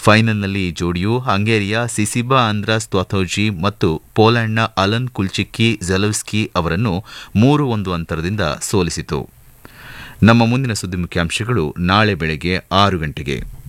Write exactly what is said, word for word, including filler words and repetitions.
ಫೈನಲ್ನಲ್ಲಿ ಈ ಜೋಡಿಯು ಹಂಗೇರಿಯ ಸಿಸಿಬಾ ಆಂದ್ರಾಸ್ ತ್ವಾಥೋಜಿ ಮತ್ತು ಪೋಲೆಂಡ್ನ ಅಲನ್ ಕುಲ್ಚಿಕ್ಕಿ ಝೆಲೆವ್ಸ್ಕಿ ಅವರನ್ನು ಮೂರು ಒಂದು ಅಂತರದಿಂದ ಸೋಲಿಸಿತು. ನಮ್ಮ ಮುಂದಿನ ಸುದ್ದಿ ಮುಖ್ಯಾಂಶಗಳು ನಾಳೆ ಬೆಳಗ್ಗೆ ಆರು ಗಂಟೆಗೆ.